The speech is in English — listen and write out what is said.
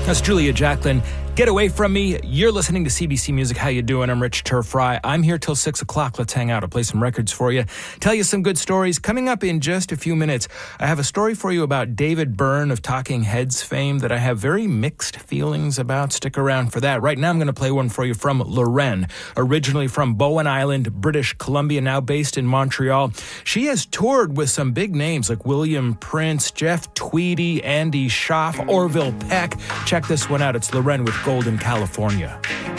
That's Julia Jacklin. Get away from me. You're listening to CBC Music. How you doing? I'm Rich Turfry. I'm here till 6 o'clock. Let's hang out. I'll play some records for you. Tell you some good stories. Coming up in just a few minutes, I have a story for you about David Byrne of Talking Heads fame that I have very mixed feelings about. Stick around for that. Right now, I'm going to play one for you from Lorraine, originally from Bowen Island, British Columbia, now based in Montreal. She has toured with some big names like William Prince, Jeff Tweedy, Andy Schaaf, Orville Peck. Check this one out. It's Lorraine with Golden, California.